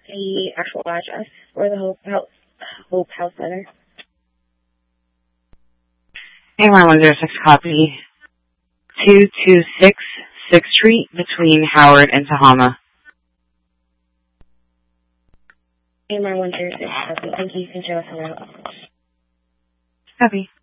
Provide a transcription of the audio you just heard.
the actual address for the Hope Health Center. A1106 copy. 226 6th Street between Howard and Tahoma. A1106 copy. Thank you. You can show us around. Copy.